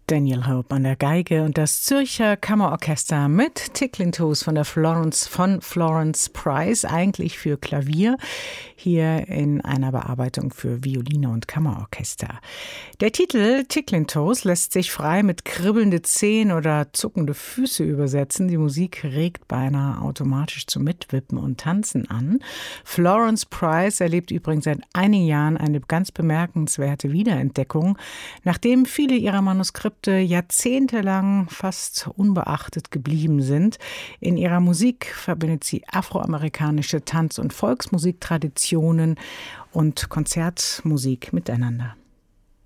Daniel Hope an der Geige und das Zürcher Kammerorchester mit Tickling Toes von Florence Price, eigentlich für Klavier, hier in einer Bearbeitung für Violine und Kammerorchester. Der Titel Tickling Toes lässt sich frei mit kribbelnde Zehen oder zuckende Füße übersetzen. Die Musik regt beinahe automatisch zum Mitwippen und Tanzen an. Florence Price erlebt übrigens seit einigen Jahren eine ganz bemerkenswerte Wiederentdeckung, nachdem viele ihrer Manuskripte jahrzehntelang fast unbeachtet geblieben sind. In ihrer Musik verbindet sie afroamerikanische Tanz- und Volksmusiktraditionen und Konzertmusik miteinander.